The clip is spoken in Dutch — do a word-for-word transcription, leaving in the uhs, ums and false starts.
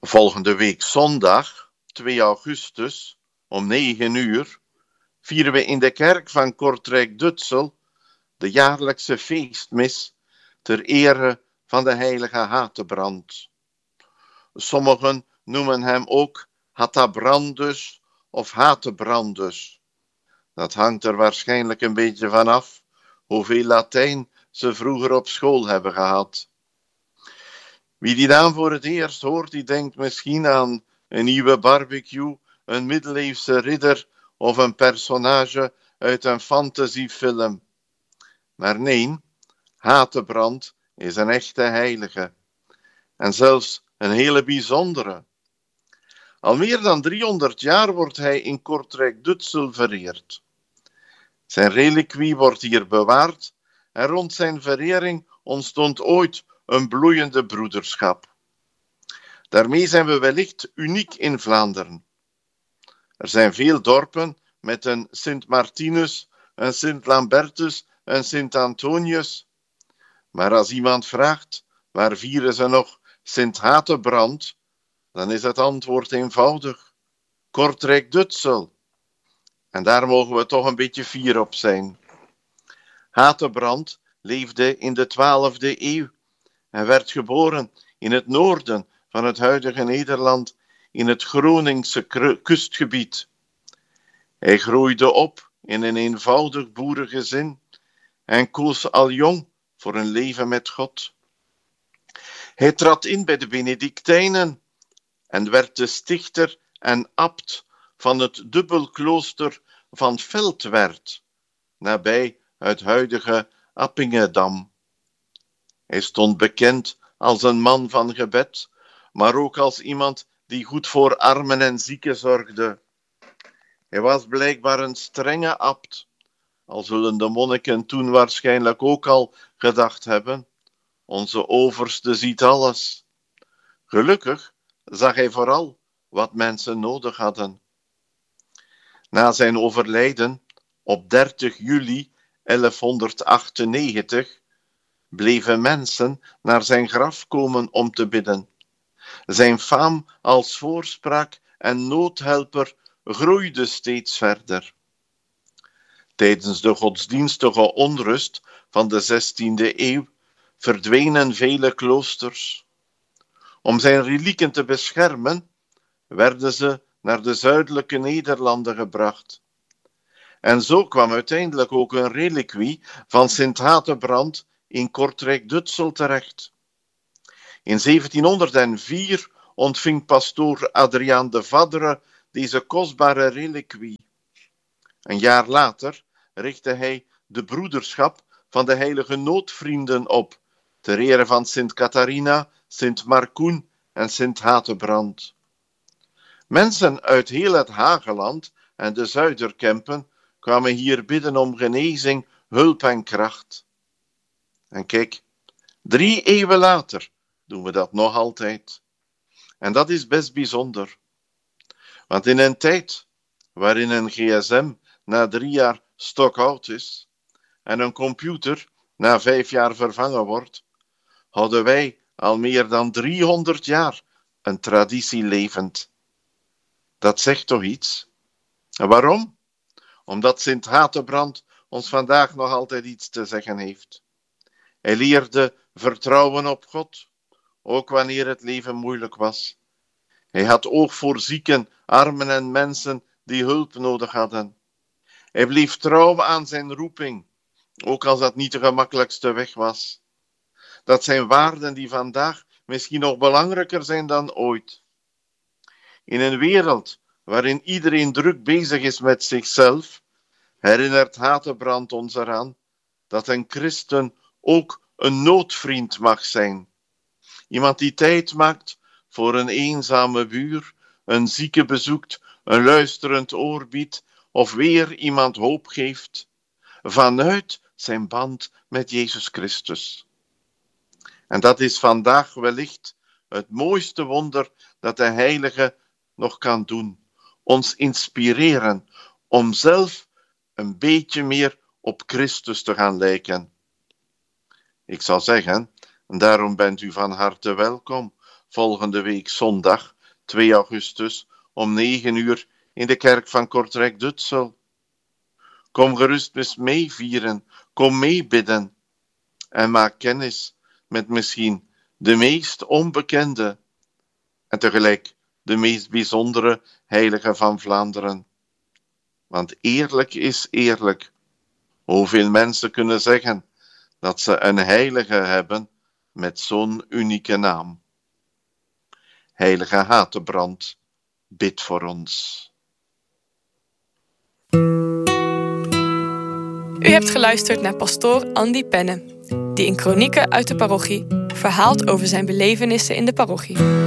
Volgende week zondag, twee augustus, om negen uur, vieren we in de kerk van Kortrijk-Dutsel de jaarlijkse feestmis ter ere van de heilige Hatebrand. Sommigen noemen hem ook Hatabrandus of Hatebrandus. Dat hangt er waarschijnlijk een beetje van af hoeveel Latijn ze vroeger op school hebben gehad. Wie die naam voor het eerst hoort, die denkt misschien aan een nieuwe barbecue, een middeleeuwse ridder of een personage uit een fantasiefilm. Maar nee, Hatebrand is een echte heilige. En zelfs een hele bijzondere. Al meer dan driehonderd jaar wordt hij in Kortrijk-Dutsel vereerd. Zijn reliquie wordt hier bewaard en rond zijn verering ontstond ooit een bloeiende broederschap. Daarmee zijn we wellicht uniek in Vlaanderen. Er zijn veel dorpen met een Sint Martinus, een Sint Lambertus, een Sint Antonius. Maar als iemand vraagt, waar vieren ze nog Sint Hatebrand, dan is het antwoord eenvoudig. Kortrijk-Dutsel. En daar mogen we toch een beetje fier op zijn. Hatebrand leefde in de twaalfde eeuw en werd geboren in het noorden van het huidige Nederland, in het Groningse kustgebied. Hij groeide op in een eenvoudig boerengezin en koos al jong voor een leven met God. Hij trad in bij de Benedictijnen en werd de stichter en abt van het dubbelklooster van Veldwerd, nabij het huidige Appingedam. Hij stond bekend als een man van gebed, maar ook als iemand die goed voor armen en zieken zorgde. Hij was blijkbaar een strenge abt, al zullen de monniken toen waarschijnlijk ook al gedacht hebben: onze overste ziet alles. Gelukkig zag hij vooral wat mensen nodig hadden. Na zijn overlijden op dertig juli elfhonderdachtennegentig bleven mensen naar zijn graf komen om te bidden. Zijn faam als voorspraak en noodhelper groeide steeds verder. Tijdens de godsdienstige onrust van de zestiende eeuw verdwenen vele kloosters. Om zijn relieken te beschermen, werden ze naar de zuidelijke Nederlanden gebracht. En zo kwam uiteindelijk ook een reliquie van Sint Hatebrand in Kortrijk-Dutsel terecht. In zeventienhonderdvier ontving pastoor Adriaan de Vaddere deze kostbare reliquie. Een jaar later richtte hij de broederschap van de heilige noodvrienden op, ter ere van Sint Catharina, Sint Marcoen en Sint Hatebrand. Mensen uit heel het Hageland en de Zuiderkempen kwamen hier bidden om genezing, hulp en kracht. En kijk, drie eeuwen later doen we dat nog altijd. En dat is best bijzonder. Want in een tijd waarin een gsm na drie jaar stokoud is en een computer na vijf jaar vervangen wordt, houden wij al meer dan driehonderd jaar een traditie levend. Dat zegt toch iets? En waarom? Omdat Sint Hatebrand ons vandaag nog altijd iets te zeggen heeft. Hij leerde vertrouwen op God, ook wanneer het leven moeilijk was. Hij had oog voor zieken, armen en mensen die hulp nodig hadden. Hij bleef trouw aan zijn roeping, ook als dat niet de gemakkelijkste weg was. Dat zijn waarden die vandaag misschien nog belangrijker zijn dan ooit. In een wereld waarin iedereen druk bezig is met zichzelf, herinnert Hatebrand ons eraan dat een christen ook een noodvriend mag zijn. Iemand die tijd maakt voor een eenzame buur, een zieke bezoekt, een luisterend oor biedt of weer iemand hoop geeft, vanuit zijn band met Jezus Christus. En dat is vandaag wellicht het mooiste wonder dat de Heilige nog kan doen. Ons inspireren om zelf een beetje meer op Christus te gaan lijken. Ik zal zeggen, en daarom bent u van harte welkom volgende week zondag twee augustus om negen uur in de kerk van Kortrijk-Dutsel. Kom gerust eens mee vieren, kom mee bidden en maak kennis met misschien de meest onbekende en tegelijk de meest bijzondere heilige van Vlaanderen. Want eerlijk is eerlijk. Hoeveel mensen kunnen zeggen dat ze een heilige hebben met zo'n unieke naam? Heilige Hatebrand, bid voor ons. U hebt geluisterd naar pastoor Andy Penne, die in Kronieken uit de parochie verhaalt over zijn belevenissen in de parochie.